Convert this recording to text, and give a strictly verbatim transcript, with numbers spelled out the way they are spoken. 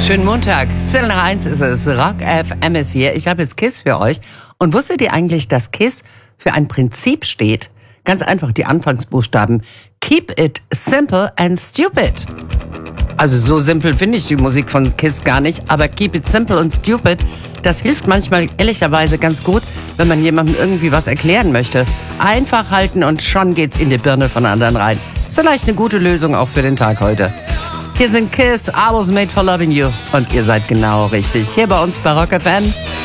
Schönen Montag. Viertel nach eins ist es. Rock F M ist hier. Ich habe jetzt KISS für euch. Und wusstet ihr eigentlich, dass KISS für ein Prinzip steht? Ganz einfach die Anfangsbuchstaben. Keep it simple and stupid. Also so simpel finde ich die Musik von KISS gar nicht. Aber keep it simple and stupid, das hilft manchmal ehrlicherweise ganz gut, wenn man jemandem irgendwie was erklären möchte. Einfach halten und schon geht's in die Birne von anderen rein. Ist vielleicht eine gute Lösung auch für den Tag heute. Hier sind KISS, I was made for loving you. Und ihr seid genau richtig. Hier bei uns bei Rock F M.